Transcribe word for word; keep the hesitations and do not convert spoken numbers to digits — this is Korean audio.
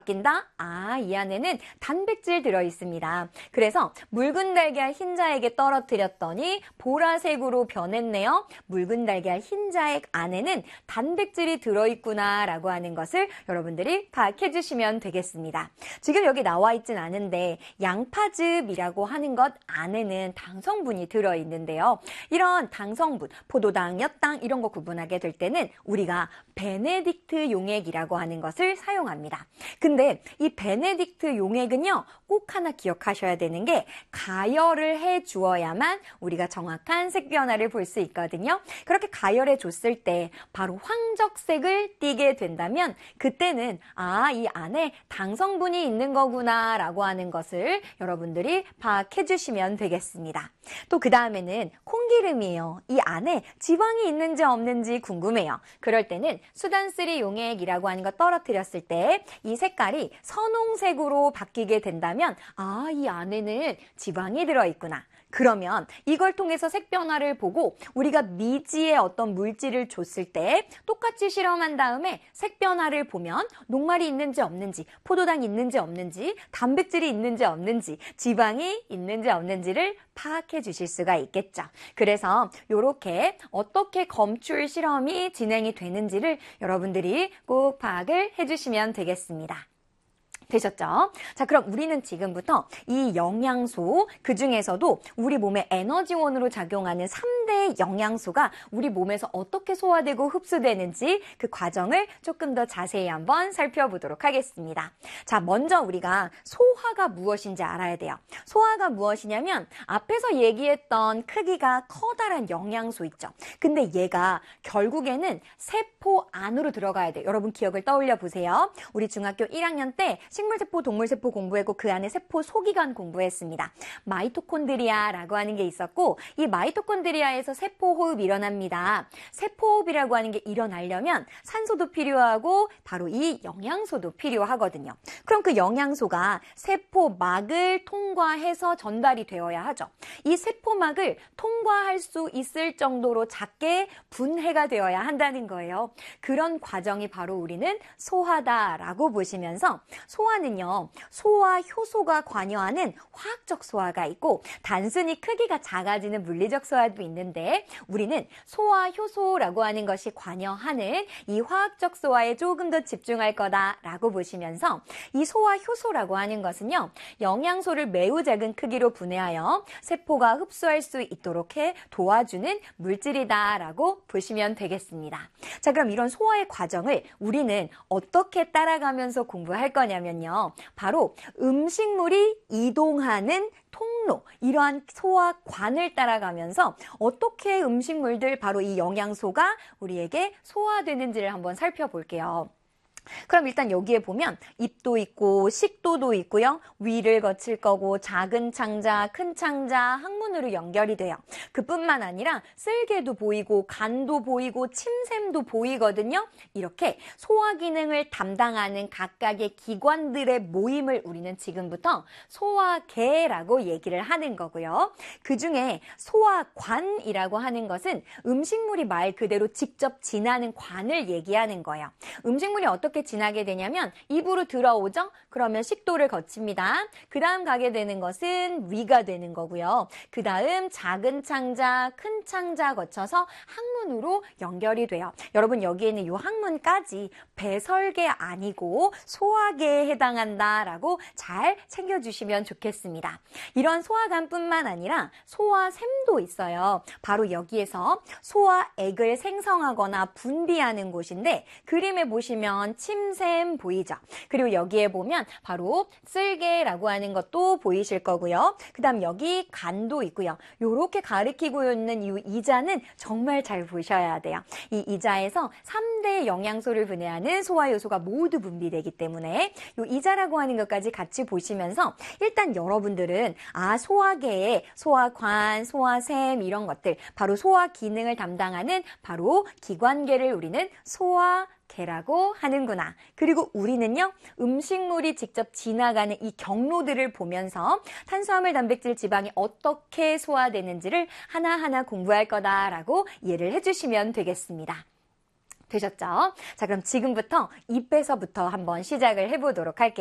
바뀐다? 아, 이 안에는 단백질 들어있습니다. 그래서 묽은 달걀 흰자에게 떨어뜨렸더니 보라색으로 변했네요. 묽은 달걀 흰자액 안에는 단백질이 들어있구나 라고 하는 것을 여러분들이 파악해 주시면 되겠습니다. 지금 여기 나와 있진 않은데 양파즙이라고 하는 것 안에는 당성분이 들어있는데요. 이런 당성분, 포도당, 엿당 이런 거 구분하게 될 때는 우리가 베네딕트 용액이라고 하는 것을 사용합니다. 근데 이 베네딕트 용액은요, 꼭 하나 기억하셔야 되는 게 가열을 해 주어야만 우리가 정확한 색 변화를 볼 수 있거든요. 그렇게 가열해 줬을 때 바로 황적색을 띠게 된다면 그때는 아, 이 안에 당성분이 있는 거구나 라고 하는 것을 여러분들이 파악해 주시면 되겠습니다. 또 그 다음에는 콩기름이에요. 이 안에 지방이 있는지 없는지 궁금해요. 그럴 때는 수단쓰리 용액이라고 하는 거 떨어뜨렸을 때 이 색깔이 선홍색으로 바뀌게 된다면 아, 이 안에는 지방이 들어있구나. 그러면 이걸 통해서 색 변화를 보고 우리가 미지의 어떤 물질을 줬을 때 똑같이 실험한 다음에 색 변화를 보면 녹말이 있는지 없는지, 포도당이 있는지 없는지, 단백질이 있는지 없는지, 지방이 있는지 없는지를 파악해 주실 수가 있겠죠. 그래서 이렇게 어떻게 검출 실험이 진행이 되는지를 여러분들이 꼭 파악을 해주시면 되겠습니다. 되셨죠? 자, 그럼 우리는 지금부터 이 영양소, 그 중에서도 우리 몸의 에너지원으로 작용하는 삼 대 영양소가 우리 몸에서 어떻게 소화되고 흡수되는지 그 과정을 조금 더 자세히 한번 살펴보도록 하겠습니다. 자, 먼저 우리가 소화가 무엇인지 알아야 돼요. 소화가 무엇이냐면 앞에서 얘기했던 크기가 커다란 영양소 있죠. 근데 얘가 결국에는 세포 안으로 들어가야 돼요. 여러분 기억을 떠올려 보세요. 우리 중학교 일 학년 때 식물세포, 동물세포 공부했고 그 안에 세포 소기관 공부했습니다. 마이토콘드리아라고 하는 게 있었고 이 마이토콘드리아에서 세포호흡이 일어납니다. 세포호흡이라고 하는 게 일어나려면 산소도 필요하고 바로 이 영양소도 필요하거든요. 그럼 그 영양소가 세포막을 통과해서 전달이 되어야 하죠. 이 세포막을 통과할 수 있을 정도로 작게 분해가 되어야 한다는 거예요. 그런 과정이 바로 우리는 소화다라고 보시면서 소화는요, 소화 효소가 관여하는 화학적 소화가 있고 단순히 크기가 작아지는 물리적 소화도 있는데 우리는 소화 효소라고 하는 것이 관여하는 이 화학적 소화에 조금 더 집중할 거다라고 보시면서 이 소화 효소라고 하는 것은요, 영양소를 매우 작은 크기로 분해하여 세포가 흡수할 수 있도록 해 도와주는 물질이다라고 보시면 되겠습니다. 자, 그럼 이런 소화의 과정을 우리는 어떻게 따라가면서 공부할 거냐면요. 바로 음식물이 이동하는 통로, 이러한 소화관을 따라가면서 어떻게 음식물들, 바로 이 영양소가 우리에게 소화되는지를 한번 살펴볼게요. 그럼 일단 여기에 보면 입도 있고 식도도 있고요. 위를 거칠 거고 작은 창자, 큰 창자, 항문으로 연결이 돼요. 그뿐만 아니라 쓸개도 보이고 간도 보이고 침샘도 보이거든요. 이렇게 소화 기능을 담당하는 각각의 기관들의 모임을 우리는 지금부터 소화계라고 얘기를 하는 거고요. 그중에 소화관이라고 하는 것은 음식물이 말 그대로 직접 지나는 관을 얘기하는 거예요. 음식물이 어떻게 어떻게 지나게 되냐면 입으로 들어오죠? 그러면 식도를 거칩니다. 그 다음 가게 되는 것은 위가 되는 거고요. 그 다음 작은 창자, 큰 창자 거쳐서 항문으로 연결이 돼요. 여러분 여기에는 이 항문까지 배설계 아니고 소화계에 해당한다라고 잘 챙겨주시면 좋겠습니다. 이런 소화관뿐만 아니라 소화샘도 있어요. 바로 여기에서 소화액을 생성하거나 분비하는 곳인데 그림에 보시면 침샘 보이죠? 그리고 여기에 보면 바로 쓸개라고 하는 것도 보이실 거고요. 그 다음 여기 간도 있고요. 이렇게 가리키고 있는 이 이자는 정말 잘 보셔야 돼요. 이 이자에서 삼 대 영양소를 분해하는 소화요소가 모두 분비되기 때문에 이 이자라고 하는 것까지 같이 보시면서 일단 여러분들은 아 소화계에 소화관, 소화샘 이런 것들 바로 소화 기능을 담당하는 바로 기관계를 우리는 소화 개라고 하는구나. 그리고 우리는요, 음식물이 직접 지나가는 이 경로들을 보면서 탄수화물, 단백질, 지방이 어떻게 소화되는지를 하나하나 공부할 거다라고 이해를 해주시면 되겠습니다. 되셨죠? 자, 그럼 지금부터 잎에서부터 한번 시작을 해보도록 할게요.